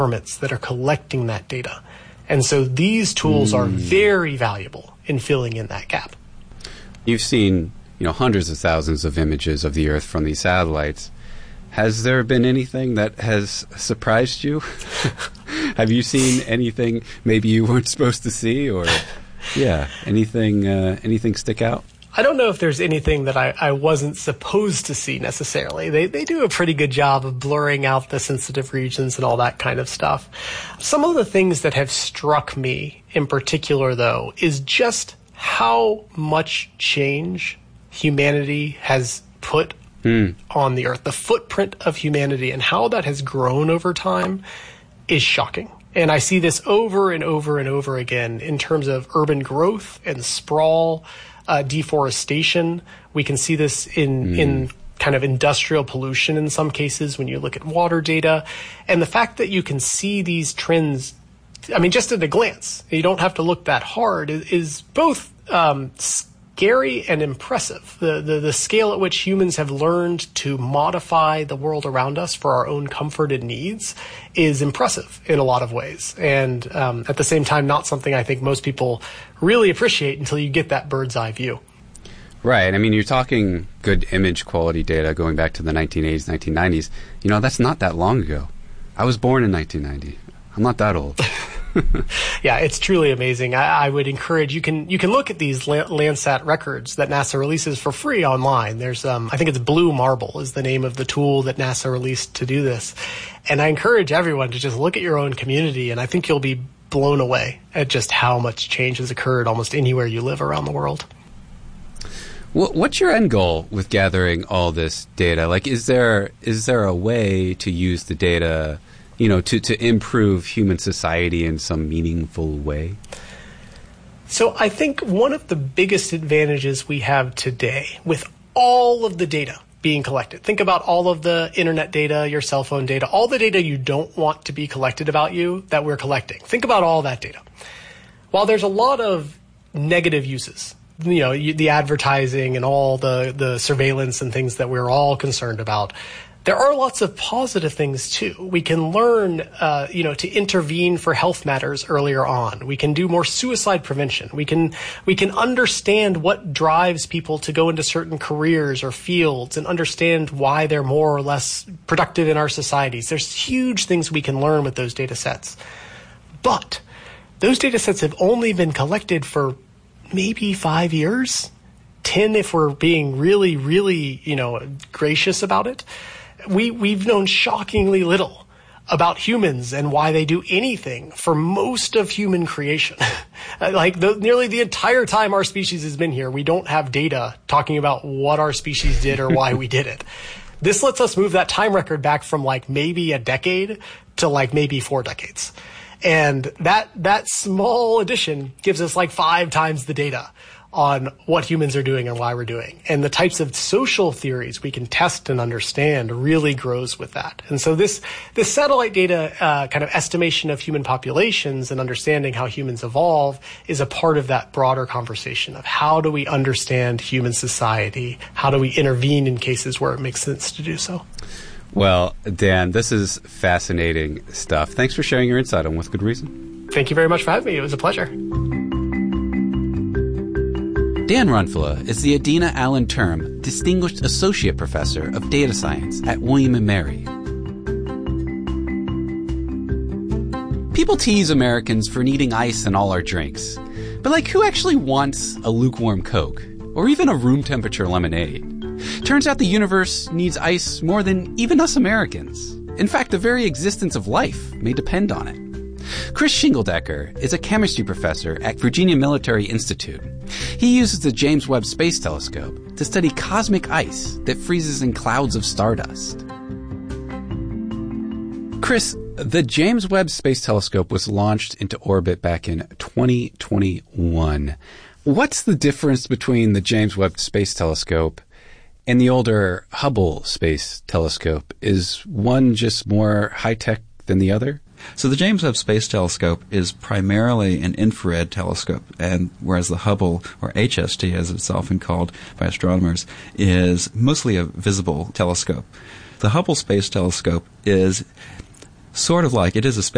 governments that are collecting that data. And so these tools are very valuable in filling in that gap. You've seen, hundreds of thousands of images of the Earth from these satellites. Has there been anything that has surprised you? Have you seen anything maybe you weren't supposed to see, or anything stick out? I don't know if there's anything that I wasn't supposed to see necessarily. They do a pretty good job of blurring out the sensitive regions and all that kind of stuff. Some of the things that have struck me in particular, though, is just how much change humanity has put on the Earth. The footprint of humanity and how that has grown over time is shocking. And I see this over and over and over again in terms of urban growth and sprawl, deforestation. We can see this in kind of industrial pollution in some cases when you look at water data. And the fact that you can see these trends, just at a glance, you don't have to look that hard, is both scary and impressive. The scale at which humans have learned to modify the world around us for our own comfort and needs is impressive in a lot of ways. And at the same time, not something I think most people really appreciate until you get that bird's eye view. Right. You're talking good image quality data going back to the 1980s, 1990s. That's not that long ago. I was born in 1990. I'm not that old. Yeah, it's truly amazing. I would encourage, you can look at these Landsat records that NASA releases for free online. There's I think it's Blue Marble is the name of the tool that NASA released to do this. And I encourage everyone to just look at your own community, and I think you'll be blown away at just how much change has occurred almost anywhere you live around the world. What's your end goal with gathering all this data? Is there a way to use the data to improve human society in some meaningful way? So I think one of the biggest advantages we have today with all of the data being collected, think about all of the internet data, your cell phone data, all the data you don't want to be collected about you that we're collecting. Think about all that data. While there's a lot of negative uses, the advertising and all the surveillance and things that we're all concerned about, there are lots of positive things too. We can learn, to intervene for health matters earlier on. We can do more suicide prevention. We can understand what drives people to go into certain careers or fields and understand why they're more or less productive in our societies. There's huge things we can learn with those data sets. But those data sets have only been collected for maybe 5 years, 10 if we're being really, really, gracious about it. We've known shockingly little about humans and why they do anything for most of human creation. Nearly the entire time our species has been here, we don't have data talking about what our species did or why we did it. This lets us move that time record back from maybe a decade to maybe 4 decades. And that small addition gives us 5 times the data on what humans are doing and why we're doing. And the types of social theories we can test and understand really grows with that. And so this satellite data kind of estimation of human populations and understanding how humans evolve is a part of that broader conversation of how do we understand human society? How do we intervene in cases where it makes sense to do so? Well, Dan, this is fascinating stuff. Thanks for sharing your insight on With Good Reason. Thank you very much for having me. It was a pleasure. Dan Runfula is the Adina Allen Term Distinguished Associate Professor of Data Science at William & Mary. People tease Americans for needing ice in all our drinks. But who actually wants a lukewarm Coke? Or even a room temperature lemonade? Turns out the universe needs ice more than even us Americans. In fact, the very existence of life may depend on it. Chris Shingledecker is a chemistry professor at Virginia Military Institute. He uses the James Webb Space Telescope to study cosmic ice that freezes in clouds of stardust. Chris, the James Webb Space Telescope was launched into orbit back in 2021. What's the difference between the James Webb Space Telescope and the older Hubble Space Telescope? Is one just more high-tech than the other? So the James Webb Space Telescope is primarily an infrared telescope, and whereas the Hubble, or HST as it's often called by astronomers, is mostly a visible telescope. The Hubble Space Telescope is sort of it is a space